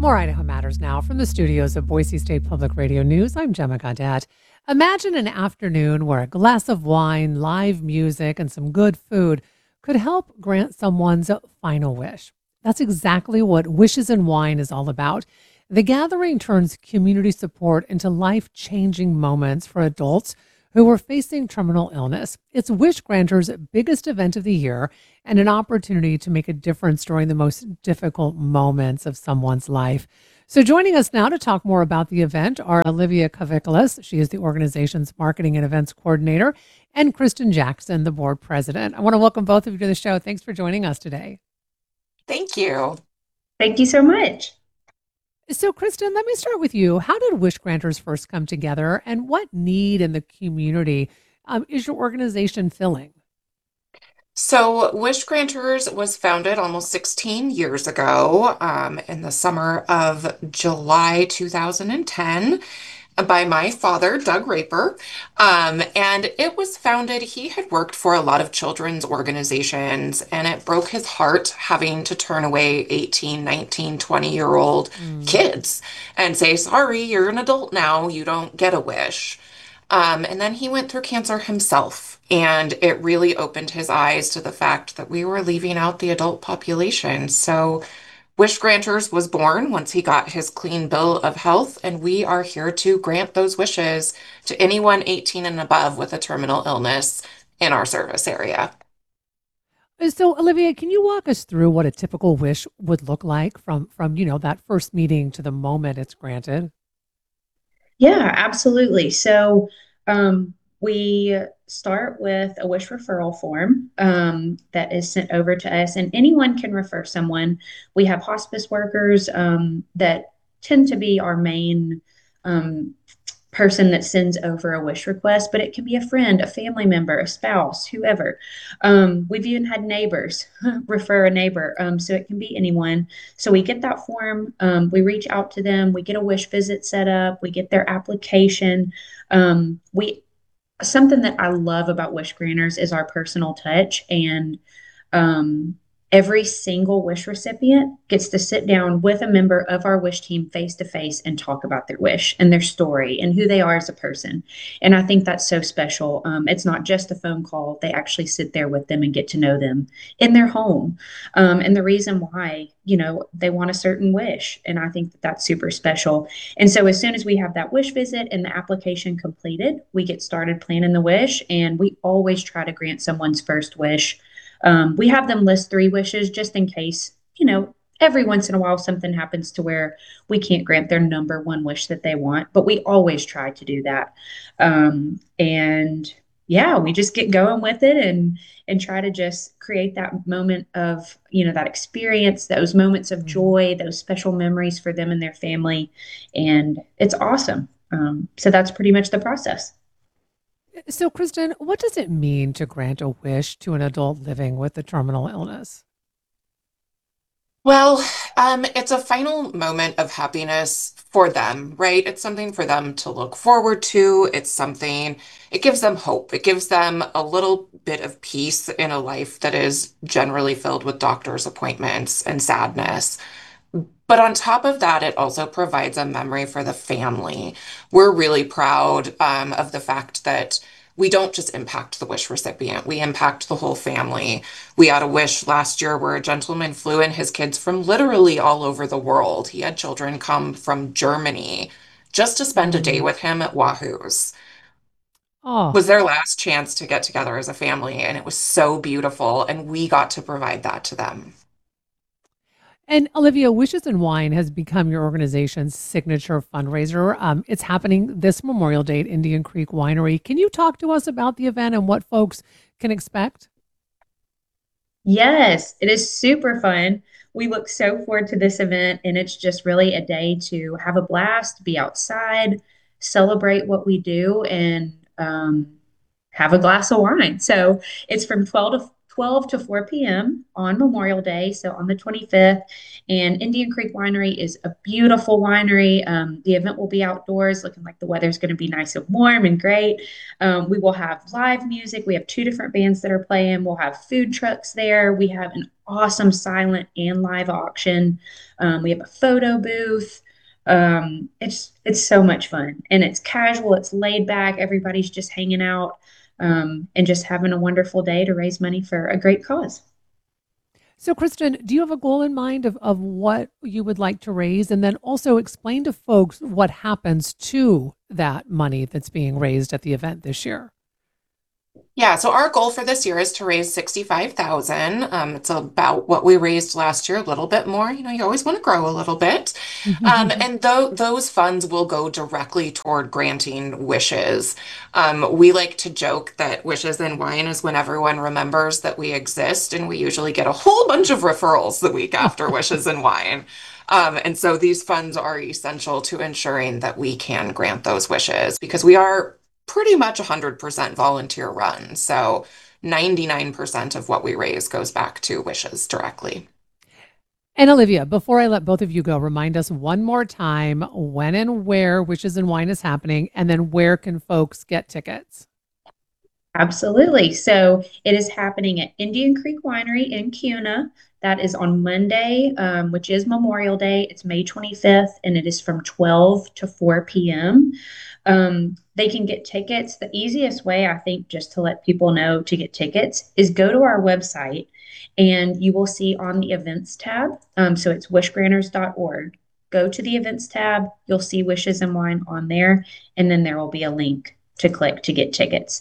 More Idaho Matters now from the studios of Boise State Public Radio News. I'm Gemma Gaudette. Imagine an afternoon where a glass of wine, live music, and some good food could help grant someone's final wish. That's exactly what Wishes and Wine is all about. The gathering turns community support into life-changing moments for adults who are facing terminal illness. It's Wish Granters' biggest event of the year and an opportunity to make a difference during the most difficult moments of someone's life. So joining us now to talk more about the event are Olivia Kavikalis. She is the organization's marketing and events coordinator, and Kristen Jackson, the board president. I want to welcome both of you to the show. Thanks for joining us today. Thank you. Thank you so much. So, Kristen, let me start with you. How did Wish Granters first come together, and what need in the community is your organization filling? So, Wish Granters was founded almost 16 years ago in the summer of July 2010 by my father, Doug Raper. And it was founded, he had worked for a lot of children's organizations, and it broke his heart having to turn away 18, 19, 20-year-old kids and say, sorry, you're an adult now, you don't get a wish. And then he went through cancer himself, and it really opened his eyes to the fact that we were leaving out the adult population. So Wish Granters was born once he got his clean bill of health, and we are here to grant those wishes to anyone 18 and above with a terminal illness in our service area. So, Olivia, can you walk us through what a typical wish would look like from that first meeting to the moment it's granted? Yeah, absolutely. So we start with a wish referral form that is sent over to us, and anyone can refer someone. We have hospice workers that tend to be our main um, person that sends over a wish request, but it can be a friend, a family member, a spouse, whoever. We've even had neighbors refer a neighbor, so it can be anyone. So we get that form, we reach out to them, we get a wish visit set up, we get their application. We Something that I love about Wish Granters is our personal touch, and um, every single wish recipient gets to sit down with a member of our wish team face to face and talk about their wish and their story and who they are as a person. And I think that's so special. It's not just a phone call, they actually sit there with them and get to know them in their home, and the reason why, they want a certain wish. And I think that that's super special. And so as soon as we have that wish visit and the application completed, we get started planning the wish, and we always try to grant someone's first wish. We have them list three wishes just in case, every once in a while something happens to where we can't grant their number one wish that they want, but we always try to do that. And yeah, we just get going with it and try to just create that moment of, that experience, those moments of Mhm. joy, those special memories for them and their family. And it's awesome. So that's pretty much the process. So, Kristen, what does it mean to grant a wish to an adult living with a terminal illness? Well, it's a final moment of happiness for them, right? It's something for them to look forward to. It gives them hope. It gives them a little bit of peace in a life that is generally filled with doctor's appointments and sadness. But on top of that, it also provides a memory for the family. We're really proud of the fact that we don't just impact the wish recipient, we impact the whole family. We had a wish last year where a gentleman flew in his kids from literally all over the world. He had children come from Germany just to spend a day Mm. with him at Wahoo's. Oh, Was their last chance to get together as a family, and it was so beautiful, and we got to provide that to them. and Olivia, Wishes and Wine has become your organization's signature fundraiser. It's happening this Memorial Day at Indian Creek Winery. Can you talk to us about the event and what folks can expect? Yes, it is super fun. We look so forward to this event, and it's just really a day to have a blast, be outside, celebrate what we do, and have a glass of wine. So it's from 12 to 4 p.m. on Memorial Day, so on the 25th. And Indian Creek Winery is a beautiful winery. The event will be outdoors, looking like the weather's going to be nice and warm and great. We will have live music. We have two different bands that are playing. We'll have food trucks there. We have an awesome silent and live auction. We have a photo booth. It's so much fun, and it's casual. It's laid back. Everybody's just hanging out and just having a wonderful day to raise money for a great cause. So, Kristen, do you have a goal in mind of what you would like to raise? And then also explain to folks what happens to that money that's being raised at the event this year. Yeah, so our goal for this year is to raise 65,000. It's about what we raised last year, a little bit more. You know, you always want to grow a little bit. And those funds will go directly toward granting wishes. We like to joke that Wishes and Wine is when everyone remembers that we exist, and we usually get a whole bunch of referrals the week after Wishes and Wine. And so these funds are essential to ensuring that we can grant those wishes because we are pretty much 100% volunteer run. So 99% of what we raise goes back to Wishes directly. And Olivia, before I let both of you go, remind us one more time when and where Wishes and Wine is happening, and then where can folks get tickets? Absolutely. So it is happening at Indian Creek Winery in Kuna. That is on Monday, which is Memorial Day. It's May 25th, and it is from 12 to 4 p.m. They can get tickets. The easiest way, I think, just to let people know to get tickets is go to our website and you will see on the events tab. So it's wishgranters.org. Go to the events tab. You'll see Wishes and Wine on there, and then there will be a link to click to get tickets.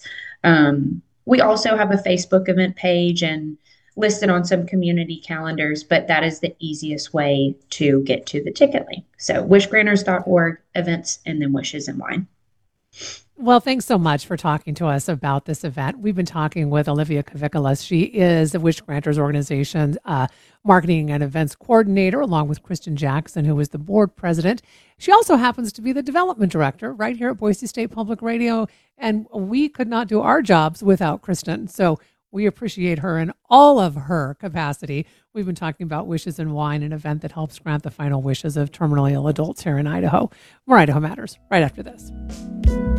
We also have a Facebook event page and listed on some community calendars, but that is the easiest way to get to the ticket link. So wishgranters.org, events, and then Wishes and Wine. Well, thanks so much for talking to us about this event. We've been talking with Olivia Kavikalas. She is the Wish Granters Organization marketing and events coordinator, along with Kristen Jackson, who is the board president. She also happens to be the development director right here at Boise State Public Radio. And we could not do our jobs without Kristen. So we appreciate her in all of her capacity. We've been talking about Wishes and Wine, an event that helps grant the final wishes of terminally ill adults here in Idaho. More Idaho Matters right after this.